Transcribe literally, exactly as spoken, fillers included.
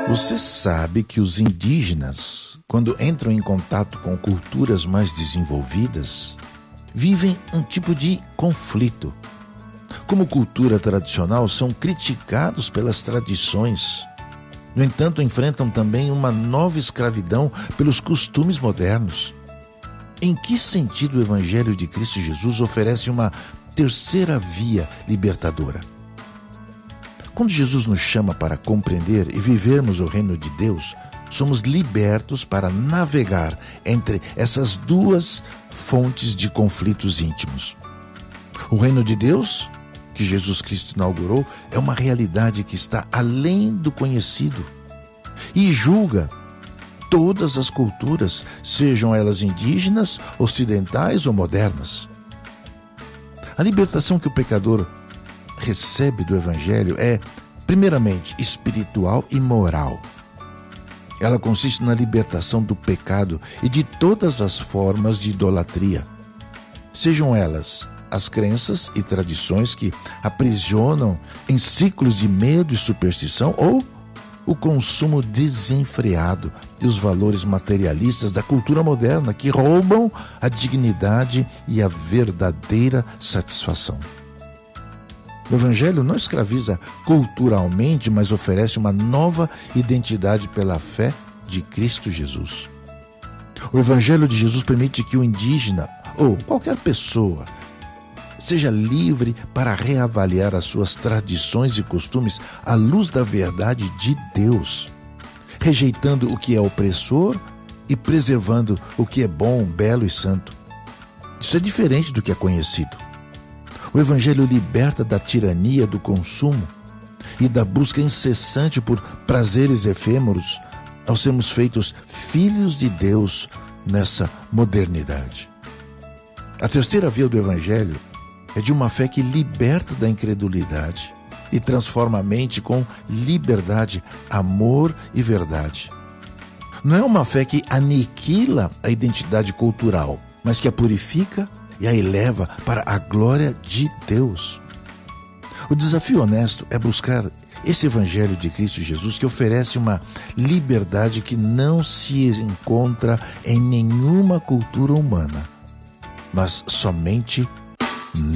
Você sabe que os indígenas, quando entram em contato com culturas mais desenvolvidas, vivem um tipo de conflito. Como cultura tradicional, são criticados pelas tradições. No entanto, enfrentam também uma nova escravidão pelos costumes modernos. Em que sentido o Evangelho de Cristo Jesus oferece uma terceira via libertadora? Quando Jesus nos chama para compreender e vivermos o reino de Deus, somos libertos para navegar entre essas duas fontes de conflitos íntimos. O reino de Deus, que Jesus Cristo inaugurou, é uma realidade que está além do conhecido e julga todas as culturas, sejam elas indígenas, ocidentais ou modernas. A libertação que o pecador recebe do Evangelho é, primeiramente, espiritual e moral. Ela consiste na libertação do pecado e de todas as formas de idolatria, sejam elas as crenças e tradições que aprisionam em ciclos de medo e superstição, ou o consumo desenfreado e os valores materialistas da cultura moderna que roubam a dignidade e a verdadeira satisfação. O Evangelho não escraviza culturalmente, mas oferece uma nova identidade pela fé de Cristo Jesus. O Evangelho de Jesus permite que o indígena, ou qualquer pessoa, seja livre para reavaliar as suas tradições e costumes à luz da verdade de Deus, rejeitando o que é opressor e preservando o que é bom, belo e santo. Isso é diferente do que é conhecido. O Evangelho liberta da tirania do consumo e da busca incessante por prazeres efêmeros ao sermos feitos filhos de Deus nessa modernidade. A terceira via do Evangelho é de uma fé que liberta da incredulidade e transforma a mente com liberdade, amor e verdade. Não é uma fé que aniquila a identidade cultural, mas que a purifica e a eleva para a glória de Deus. O desafio honesto é buscar esse Evangelho de Cristo Jesus, que oferece uma liberdade que não se encontra em nenhuma cultura humana, mas somente